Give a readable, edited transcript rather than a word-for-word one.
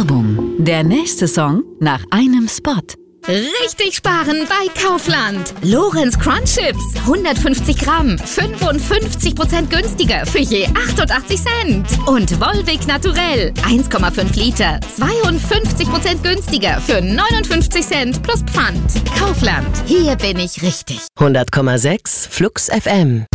Werbung. Der nächste Song nach einem Spot. Richtig sparen bei Kaufland. Lorenz Crunch Chips, 150 Gramm, 55% günstiger für je 88 Cent. Und Volvic Naturell, 1,5 Liter, 52% günstiger für 59 Cent plus Pfand. Kaufland, hier bin ich richtig. 100,6 Flux FM.